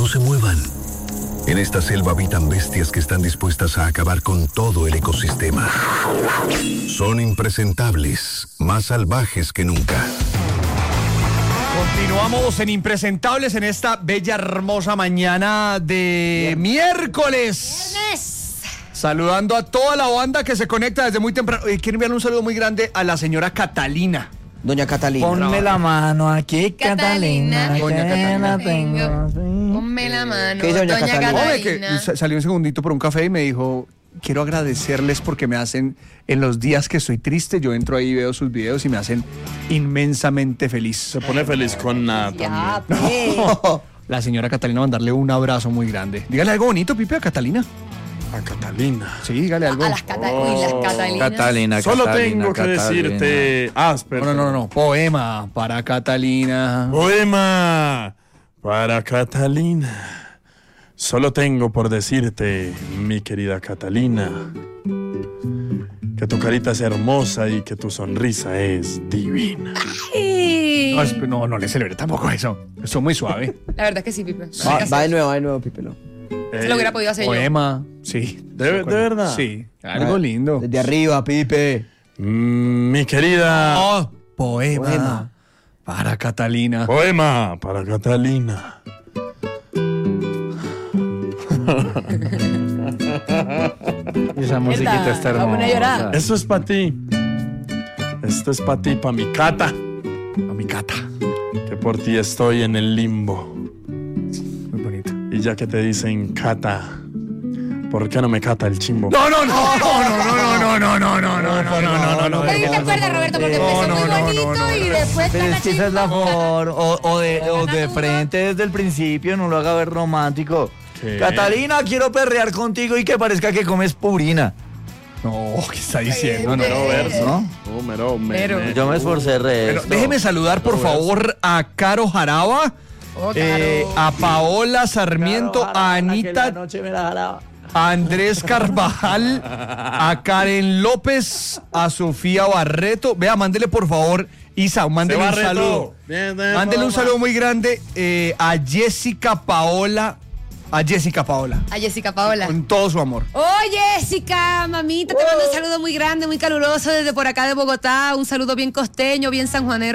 no se muevan. En esta selva habitan bestias que están dispuestas a acabar con todo el ecosistema. Son impresentables, más salvajes que nunca. Continuamos en Impresentables en esta bella, hermosa mañana de miércoles. Saludando a toda la banda que se conecta desde muy temprano. Quiero enviarle un saludo muy grande a la señora Catalina. Doña Catalina. Ponme la mano aquí, Catalina. Doña Catalina. Ponme la mano. ¿Qué dice doña Catalina? Oye, que salió un segundito por un café y me dijo: quiero agradecerles porque me hacen, en los días que estoy triste, yo entro ahí y veo sus videos y me hacen inmensamente feliz. Se pone feliz con nada también. La señora Catalina, mandarle un abrazo muy grande. Dígale algo bonito, Pipe, a Catalina. A Catalina. Sí, dígale algo. A las Catalinas. Catalina, Solo Catalina, tengo que Catalina. decirte... espera. No. Poema para Catalina. Poema para Catalina. Solo tengo por decirte, mi querida Catalina, que tu carita es hermosa y que tu sonrisa es divina. No le celebre tampoco eso. Eso es muy suave. La verdad es que sí, Pipe. Va de nuevo, Pipelo. Se lo hubiera podido hacer yo. Poema, sí. ¿De verdad? Sí, algo lindo. Desde arriba, Pipe. Mi querida... Poema para Catalina. Poema para Catalina. Esa musiquita está Va a poner a llorar. hermosa. Eso es para ti. Esto es para ti, para mi Cata. A mi Cata. Que por ti estoy en el limbo. Muy bonito. Y ya que te dicen Cata, ¿por qué no me cata el chimbo? No. Pero te acuerdas, Roberto, porque empezó muy bonito y después Pero es que esa es la cachimbo. forma. O de frente desde el principio, no lo haga ver romántico. ¿Qué? Catalina, quiero perrear contigo y que parezca que comes purina. No, ¿qué está diciendo? Mero verso. ¿No? Mero. Yo me esforcé Pero déjeme saludar, por favor, a Caro Jaraba, a Paola Sarmiento, a Anita, a Andrés Carvajal, a Karen López, a Sofía Barreto. Vea, mándele por favor, Isa, mándele un saludo. Mándele un saludo muy grande a Jessica Paola. A Jessica Paola. Con todo su amor. Oh, Jessica, mamita, te mando un saludo muy grande, muy caluroso desde por acá de Bogotá. Un saludo bien costeño, bien sanjuanero.